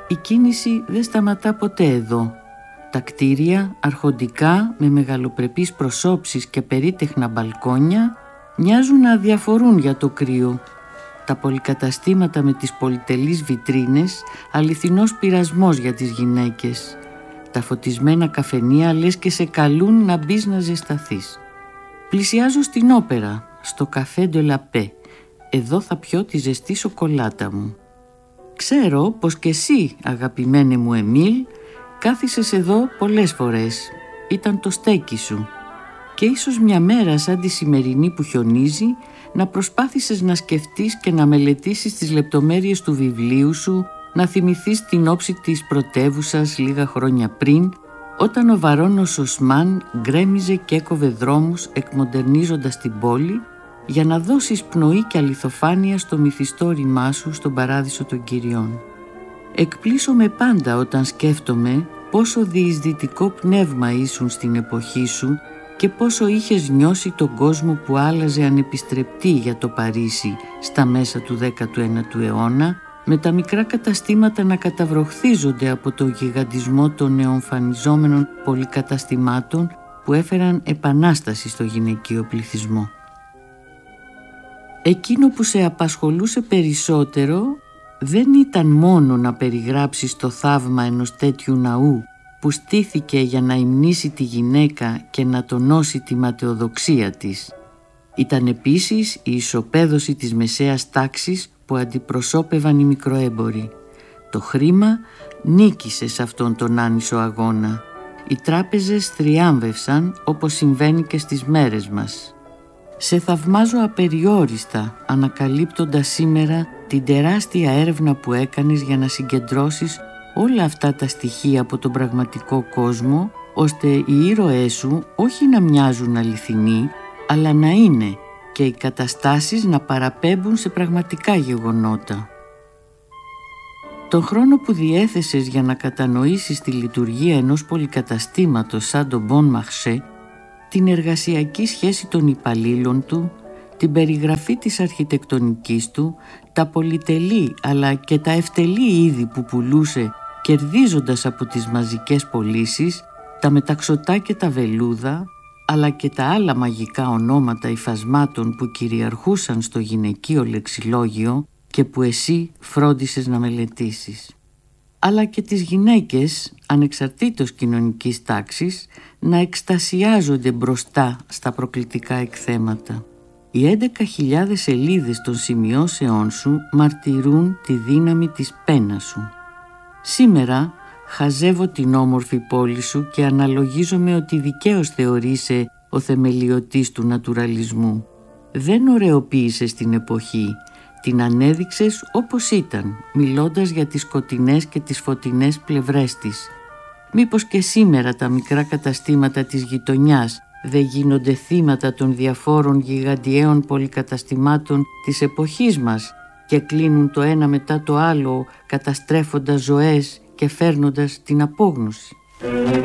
Η κίνηση δεν σταματά ποτέ εδώ. Τα κτίρια, αρχοντικά, με μεγαλοπρεπείς προσώψεις και περίτεχνα μπαλκόνια, μοιάζουν να αδιαφορούν για το κρύο. Τα πολυκαταστήματα με τις πολυτελείς βιτρίνες, αληθινός πειρασμός για τις γυναίκες. Τα φωτισμένα καφενεία λες και σε καλούν να μπεις να ζεσταθείς. Πλησιάζω στην όπερα, στο Café de la Paix. Εδώ θα πιω τη ζεστή σοκολάτα μου. Ξέρω πως και εσύ, αγαπημένε μου Εμίλ, κάθισες εδώ πολλές φορές. Ήταν το στέκι σου. Και ίσως μια μέρα σαν τη σημερινή που χιονίζει, να προσπάθησες να σκεφτείς και να μελετήσεις τις λεπτομέρειες του βιβλίου σου, να θυμηθείς την όψη της πρωτεύουσας λίγα χρόνια πριν, όταν ο βαρώνος Οσμάν γκρέμιζε και έκοβε δρόμους εκμοντερνίζοντας την πόλη, για να δώσεις πνοή και αληθοφάνεια στο μυθιστόρημά σου στον παράδεισο των κυριών. Εκπλήσωμαι πάντα όταν σκέφτομαι πόσο διεισδυτικό πνεύμα ήσουν στην εποχή σου και πόσο είχες νιώσει τον κόσμο που άλλαζε ανεπιστρεπτή για το Παρίσι στα μέσα του 19ου αιώνα, με τα μικρά καταστήματα να καταβροχθίζονται από το γιγαντισμό των νεοεμφανιζόμενων πολυκαταστημάτων που έφεραν επανάσταση στο γυναικείο πληθυσμό. Εκείνο που σε απασχολούσε περισσότερο δεν ήταν μόνο να περιγράψεις το θαύμα ενός τέτοιου ναού που στήθηκε για να υμνήσει τη γυναίκα και να τονώσει τη ματαιοδοξία της. Ήταν επίσης η ισοπαίδωση της μεσαίας τάξης που αντιπροσώπευαν οι μικροέμποροι. Το χρήμα νίκησε σε αυτόν τον άνισο αγώνα. Οι τράπεζες θριάμβευσαν όπως συμβαίνει και στις μέρες μας. Σε θαυμάζω απεριόριστα ανακαλύπτοντας σήμερα την τεράστια έρευνα που έκανες για να συγκεντρώσεις όλα αυτά τα στοιχεία από τον πραγματικό κόσμο, ώστε οι ήρωές σου όχι να μοιάζουν αληθινοί, αλλά να είναι και οι καταστάσεις να παραπέμπουν σε πραγματικά γεγονότα. Τον χρόνο που διέθεσες για να κατανοήσεις τη λειτουργία ενός πολυκαταστήματος σαν το Bon Marché, την εργασιακή σχέση των υπαλλήλων του, την περιγραφή της αρχιτεκτονικής του, τα πολυτελή αλλά και τα ευτελή είδη που πουλούσε κερδίζοντας από τις μαζικές πωλήσεις, τα μεταξωτά και τα βελούδα, αλλά και τα άλλα μαγικά ονόματα υφασμάτων που κυριαρχούσαν στο γυναικείο λεξιλόγιο και που εσύ φρόντισες να μελετήσεις. Αλλά και τις γυναίκες, ανεξαρτήτως κοινωνικής τάξης, να εκστασιάζονται μπροστά στα προκλητικά εκθέματα. Οι 11.000 σελίδες των σημειώσεών σου μαρτυρούν τη δύναμη της πένας σου. Σήμερα χαζεύω την όμορφη πόλη σου και αναλογίζομαι ότι δικαίως θεωρείσαι ο θεμελιωτής του νατουραλισμού. Δεν ωραιοποίησες την εποχή, την ανέδειξες όπως ήταν, μιλώντας για τις σκοτεινές και τις φωτεινές πλευρές της. Μήπως και σήμερα τα μικρά καταστήματα της γειτονιάς δεν γίνονται θύματα των διαφόρων γιγαντιαίων πολυκαταστημάτων της εποχής μας και κλείνουν το ένα μετά το άλλο, καταστρέφοντας ζωές και φέρνοντας την απόγνωση.